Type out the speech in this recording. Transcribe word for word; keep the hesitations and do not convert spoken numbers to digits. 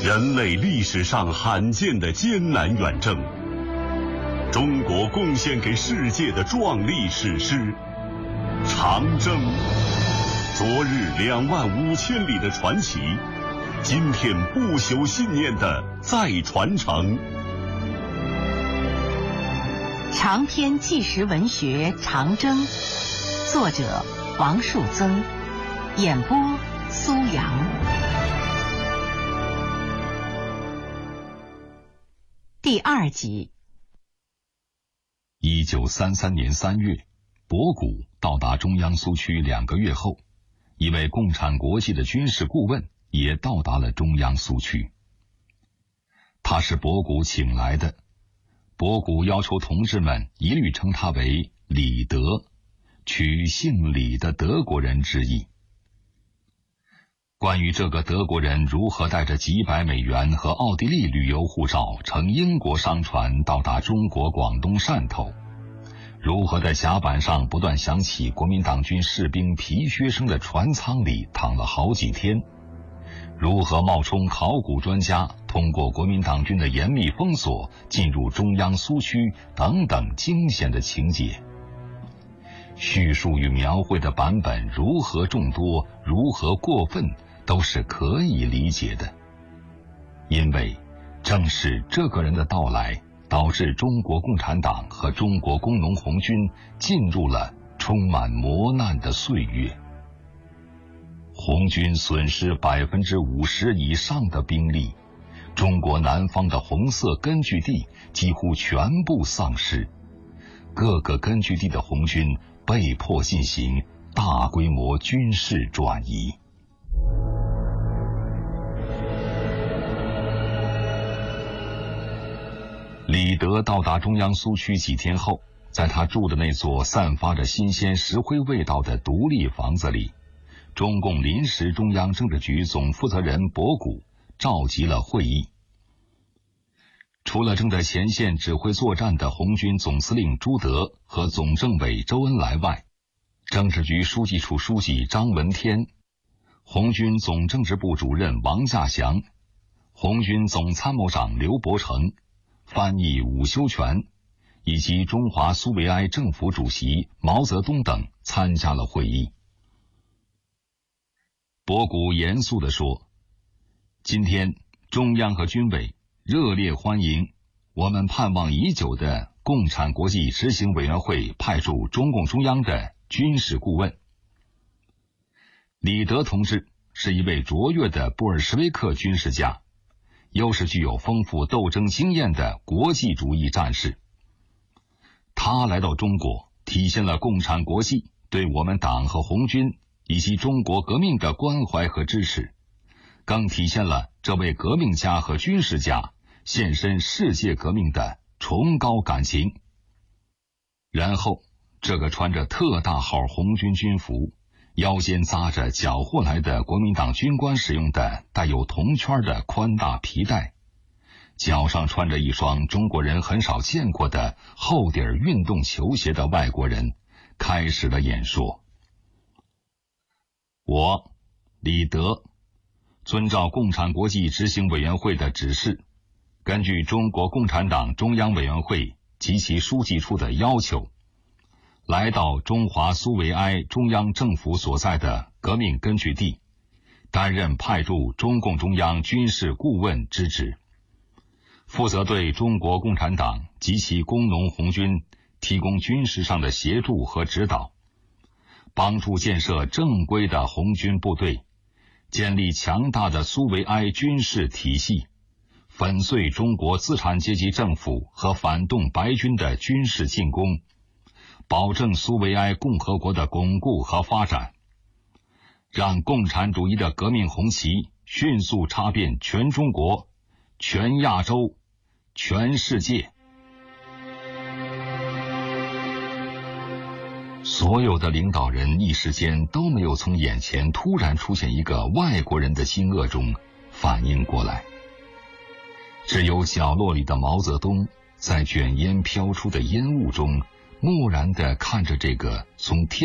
人类历史上罕见的艰难远征，中国贡献给世界的壮丽史诗——长征。昨日两万五千里的传奇，今天不朽信念的再传承。 长篇纪实文学《长征》，作者王树增，演播苏阳。第二集。 一九三三年三月，博古到达中央苏区两个月后，一位共产国际的军事顾问也到达了中央苏区。他是博古请来的，博古要求同志们一律称他为李德，取姓李的德国人之意。关于这个德国人如何带着几百美元和奥地利旅游护照乘英国商船到达中国广东汕头，如何在甲板上不断响起国民党军士兵皮靴声的船舱里躺了好几天，如何冒充考古专家通过国民党军的严密封锁进入中央苏区等等惊险的情节，叙述与描绘的版本如何众多，如何过分，都是可以理解的。因为正是这个人的到来，导致中国共产党和中国工农红军进入了充满磨难的岁月。红军损失百分之五十以上的兵力，中国南方的红色根据地几乎全部丧失，各个根据地的红军被迫进行大规模军事转移。李德到达中央苏区几天后，在他住的那座散发着新鲜石灰味道的独立房子里，中共临时中央政治局总负责人博古召集了会议。除了正在前线指挥作战的红军总司令朱德和总政委周恩来外，政治局书记处书记张闻天、红军总政治部主任王稼祥、红军总参谋长刘伯承、翻译伍修权以及中华苏维埃政府主席毛泽东等参加了会议。博古严肃地说，今天中央和军委热烈欢迎我们盼望已久的共产国际执行委员会派驻中共中央的军事顾问。李德同志是一位卓越的布尔什维克军事家，又是具有丰富斗争经验的国际主义战士。他来到中国，体现了共产国际对我们党和红军以及中国革命的关怀和支持，更体现了这位革命家和军事家献身世界革命的崇高感情。然后，这个穿着特大号红军军服，腰间扎着缴获来的国民党军官使用的带有铜圈的宽大皮带，脚上穿着一双中国人很少见过的厚底运动球鞋的外国人开始了演说。我，李德，遵照共产国际执行委员会的指示，根据中国共产党中央委员会及其书记处的要求，来到中华苏维埃中央政府所在的革命根据地，担任派驻中共中央军事顾问之职，负责对中国共产党及其工农红军提供军事上的协助和指导，帮助建设正规的红军部队，建立强大的苏维埃军事体系，粉碎中国资产阶级政府和反动白军的军事进攻，保证苏维埃共和国的巩固和发展，让共产主义的革命红旗迅速插遍全中国、全亚洲、全世界。所有的领导人一时间都没有从眼前突然出现一个外国人的惊愕中反应过来，只有角落里的毛泽东在卷烟飘出的烟雾中漠然地看着这个从天